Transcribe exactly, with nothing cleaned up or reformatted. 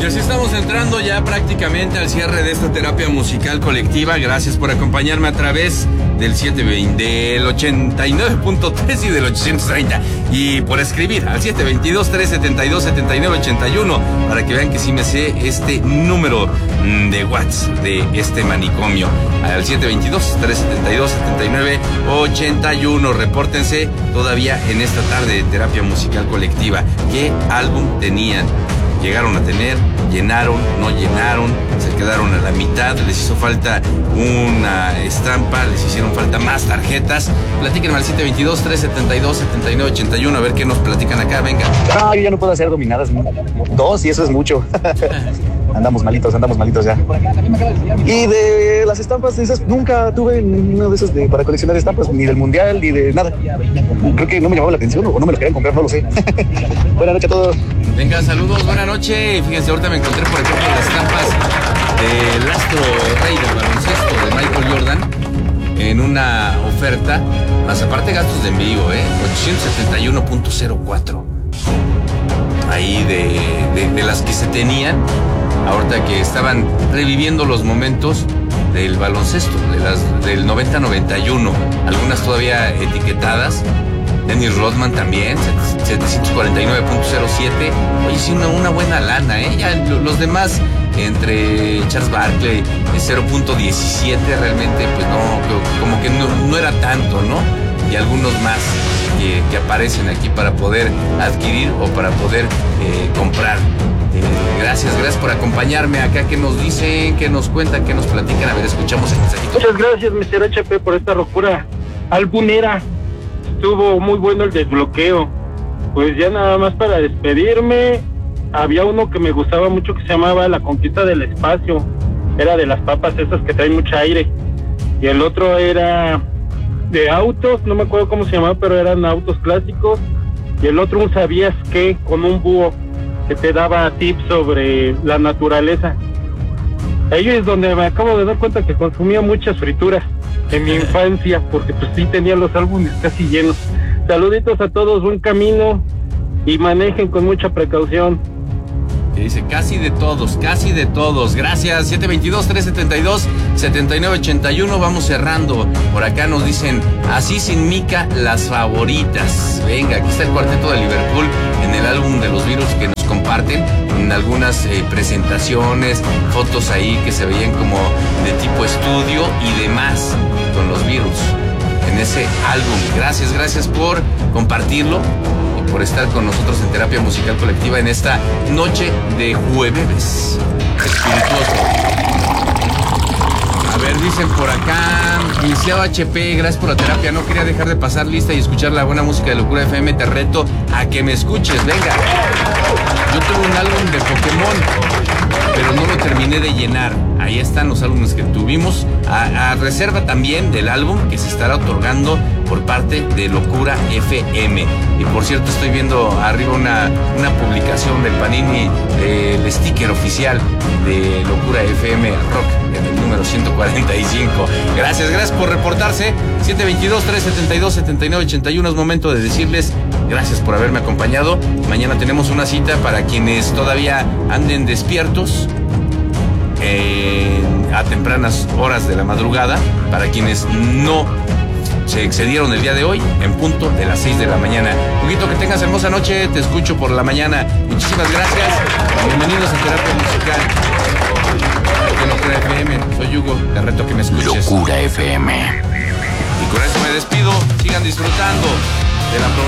Y así estamos entrando ya prácticamente al cierre de esta terapia musical colectiva. Gracias por acompañarme a través del setecientos veinte, del ochenta y nueve punto tres y del ochocientos treinta. Y por escribir al siete dos dos, tres siete dos, siete nueve ocho uno para que vean que sí me sé este número de WhatsApp de este manicomio. Al siete dos dos, tres siete dos, siete nueve ocho uno. Repórtense todavía en esta tarde de terapia musical colectiva. ¿Qué álbum tenían? Llegaron a tener, llenaron, no llenaron, se quedaron a la mitad, les hizo falta una estampa, les hicieron falta más tarjetas. Platíquenme al siete dos dos, tres siete dos, siete nueve ocho uno, a ver qué nos platican acá, venga. No, yo ya no puedo hacer dominadas, dos y eso es mucho. Andamos malitos, andamos malitos ya. Y de las estampas esas, nunca tuve uno de esos de, para coleccionar estampas, ni del mundial, ni de nada. Creo que no me llamaba la atención o no me lo querían comprar, no lo sé. Buenas noches a todos. Venga, saludos, buenas noches. Fíjense, ahorita me encontré, por ejemplo, las estampas del astro rey del baloncesto de Michael Jordan en una oferta, más aparte gastos de envío, ¿eh? ochocientos setenta y uno punto cero cuatro. Ahí de, de, de las que se tenían, ahorita que estaban reviviendo los momentos del baloncesto, de las, del noventa noventa y uno, algunas todavía etiquetadas. Dennis Rodman también, setecientos cuarenta y nueve punto cero siete. Oye, sí, una, una buena lana, ¿eh? Ya los demás, entre Charles Barkley, cero punto diecisiete, realmente, pues no, como que no, no era tanto, ¿no? Y algunos más que, que aparecen aquí para poder adquirir o para poder eh, comprar. Eh, gracias, gracias por acompañarme acá. ¿Qué nos dicen? ¿Qué nos cuentan? ¿Qué nos platican? A ver, escuchamos el mensajito. Muchas gracias, mister H P, por esta locura albumera. Estuvo muy bueno el desbloqueo. Pues ya nada más para despedirme, había uno que me gustaba mucho que se llamaba La Conquista del Espacio. Era de las papas esas que traen mucho aire. Y el otro era de autos, no me acuerdo cómo se llamaba, pero eran autos clásicos. Y el otro un ¿sabías qué? Con un búho que te daba tips sobre la naturaleza. Ahí es donde me acabo de dar cuenta que consumía muchas frituras en mi infancia, porque pues sí tenía los álbumes casi llenos. Saluditos a todos, buen camino y manejen con mucha precaución. Que dice casi de todos, casi de todos. Gracias, siete dos dos, tres siete dos, siete nueve ocho uno. Vamos cerrando. Por acá nos dicen, así sin mica, las favoritas. Venga, aquí está el cuarteto de Liverpool en el álbum de los Beatles que nos comparten en algunas eh, presentaciones, fotos ahí que se veían como de tipo estudio y demás con los Beatles en ese álbum. Gracias, gracias por compartirlo y por estar con nosotros en Terapia Musical Colectiva en esta noche de jueves espirituoso. A ver, dicen por acá, iniciado H P, gracias por la terapia, no quería dejar de pasar lista y escuchar la buena música de Locura F M, te reto a que me escuches, venga. Yo tuve un álbum de Pokémon, pero no lo terminé de llenar. Ahí están los álbumes que tuvimos, a, a reserva también del álbum que se estará otorgando por parte de Locura F M. Y por cierto, estoy viendo arriba una, una publicación del Panini, del sticker oficial de Locura F M Rock, en el número ciento cuarenta y cinco. Gracias, gracias por reportarse. siete dos dos, tres siete dos, siete nueve ocho uno. Es momento de decirles gracias por haberme acompañado. Mañana tenemos una cita para quienes todavía anden despiertos eh, a tempranas horas de la madrugada, para quienes no se excedieron el día de hoy, en punto de las seis de la mañana. Huguito, que tengas hermosa noche, te escucho por la mañana. Muchísimas gracias, bienvenidos a Terapia Musical de Locura F M. Soy Hugo, te reto que me escuches. Locura F M. Y con eso me despido, sigan disfrutando de la